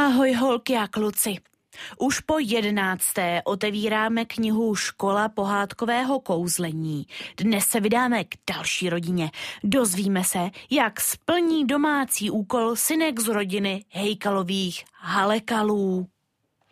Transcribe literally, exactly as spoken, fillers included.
Ahoj holky a kluci. Už po jedenácté otevíráme knihu Škola pohádkového kouzlení. Dnes se vydáme k další rodině. Dozvíme se, jak splní domácí úkol synek z rodiny Hejkalových Halekalů.